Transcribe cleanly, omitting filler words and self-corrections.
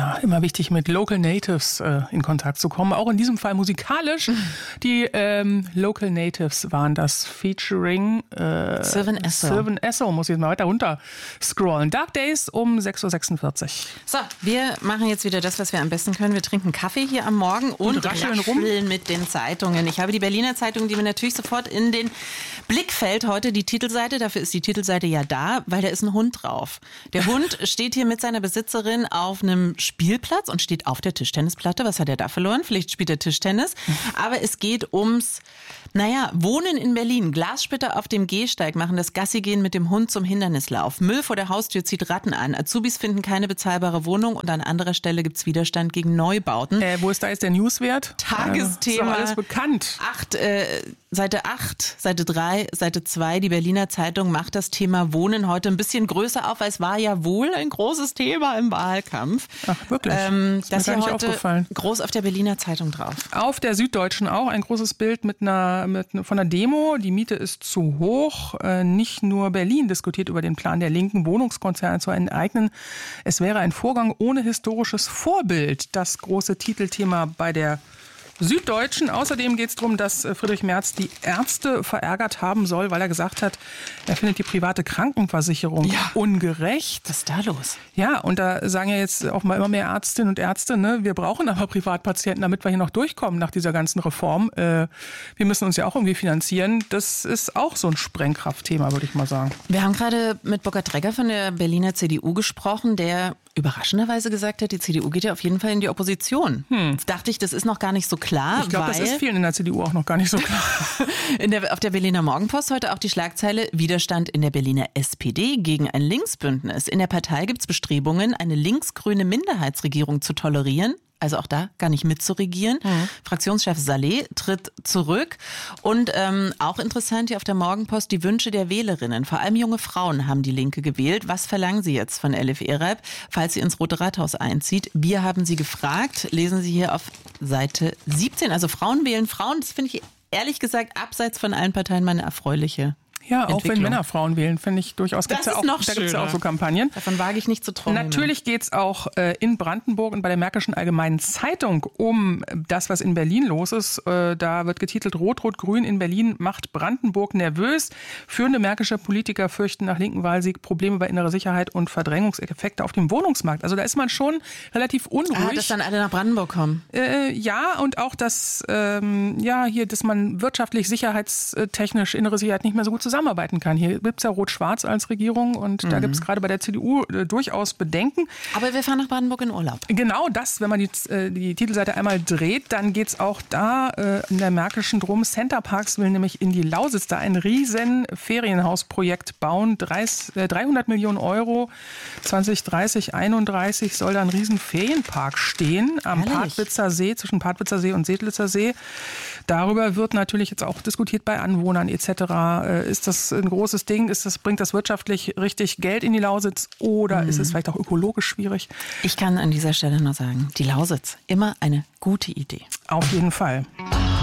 Ja, immer wichtig, mit Local Natives in Kontakt zu kommen. Auch in diesem Fall musikalisch. Die Local Natives waren das featuring Sylvan Esso. Muss ich jetzt mal weiter runter scrollen. Dark Days um 6.46 Uhr. So, wir machen jetzt wieder das, was wir am besten können. Wir trinken Kaffee hier am Morgen und rascheln mit den Zeitungen. Ich habe die Berliner Zeitung, die mir natürlich sofort in den Blick fällt. Heute die Titelseite. Dafür ist die Titelseite ja da, weil da ist ein Hund drauf. Der Hund steht hier mit seiner Besitzerin auf einem Spielplatz und steht auf der Tischtennisplatte. Was hat er da verloren? Vielleicht spielt er Tischtennis. Aber es geht ums, Wohnen in Berlin. Glassplitter auf dem Gehsteig machen das Gassigehen mit dem Hund zum Hindernislauf. Müll vor der Haustür zieht Ratten an. Azubis finden keine bezahlbare Wohnung und an anderer Stelle gibt's Widerstand gegen Neubauten. Wo ist da jetzt der Newswert? Tagesthema. Ist doch alles bekannt. Seite 8, Seite 3, Seite 2. Die Berliner Zeitung macht das Thema Wohnen heute ein bisschen größer auf, weil es war ja wohl ein großes Thema im Wahlkampf. Ach, wirklich? Das ist mir ja gar nicht heute aufgefallen. groß auf der Berliner Zeitung drauf. Auf der Süddeutschen auch ein großes Bild von einer Demo. Die Miete ist zu hoch. Nicht nur Berlin diskutiert über den Plan der linken Wohnungskonzerne zu enteignen. Es wäre ein Vorgang ohne historisches Vorbild. Das große Titelthema bei der Süddeutschen. Außerdem geht es darum, dass Friedrich Merz die Ärzte verärgert haben soll, weil er gesagt hat, er findet die private Krankenversicherung ungerecht. Was ist da los? Ja, und da sagen ja jetzt auch mal immer mehr Ärztinnen und Ärzte, wir brauchen aber Privatpatienten, damit wir hier noch durchkommen nach dieser ganzen Reform. Wir müssen uns ja auch irgendwie finanzieren. Das ist auch so ein Sprengkraftthema, würde ich mal sagen. Wir haben gerade mit Burkhard Tregger von der Berliner CDU gesprochen, der überraschenderweise gesagt hat, die CDU geht ja auf jeden Fall in die Opposition. Jetzt dachte ich, das ist noch gar nicht so klar. Ich glaube, das ist vielen in der CDU auch noch gar nicht so klar. Auf der Berliner Morgenpost heute auch die Schlagzeile Widerstand in der Berliner SPD gegen ein Linksbündnis. In der Partei gibt es Bestrebungen, eine linksgrüne Minderheitsregierung zu tolerieren. Also auch da gar nicht mitzuregieren. Fraktionschef Saleh tritt zurück. Und auch interessant hier auf der Morgenpost die Wünsche der Wählerinnen. Vor allem junge Frauen haben die Linke gewählt. Was verlangen sie jetzt von Elif Ereb, falls sie ins Rote Rathaus einzieht? Wir haben sie gefragt. Lesen Sie hier auf Seite 17. Also Frauen wählen Frauen. Das finde ich ehrlich gesagt abseits von allen Parteien mal eine erfreuliche Ja, auch wenn Männer Frauen wählen, finde ich durchaus. Da gibt es ja auch so Kampagnen. Davon wage ich nicht zu träumen. Natürlich geht es auch in Brandenburg und bei der Märkischen Allgemeinen Zeitung um das, was in Berlin los ist. Da wird getitelt, Rot-Rot-Grün in Berlin macht Brandenburg nervös. Führende märkische Politiker fürchten nach linken Wahlsieg Probleme bei innerer Sicherheit und Verdrängungseffekte auf dem Wohnungsmarkt. Also da ist man schon relativ unruhig. Dass dann alle nach Brandenburg kommen. Ja, und auch, dass dass man wirtschaftlich, sicherheitstechnisch, innere Sicherheit nicht mehr so gut zusammenarbeiten kann. Hier gibt es ja Rot-Schwarz als Regierung und da gibt es gerade bei der CDU durchaus Bedenken. Aber wir fahren nach Brandenburg in Urlaub. Genau das, wenn man die Titelseite einmal dreht, dann geht es auch da in der Märkischen drum. Center Parks will nämlich in die Lausitz da ein riesen Ferienhausprojekt bauen. 300 Millionen Euro. 2030, 31 soll da ein riesen Ferienpark stehen am Partwitzer See, zwischen Partwitzer See und Sedlitzer See. Darüber wird natürlich jetzt auch diskutiert bei Anwohnern etc. Ist das ein großes Ding? Bringt das wirtschaftlich richtig Geld in die Lausitz oder ist es vielleicht auch ökologisch schwierig? Ich kann an dieser Stelle nur sagen, die Lausitz, immer eine gute Idee. Auf jeden Fall.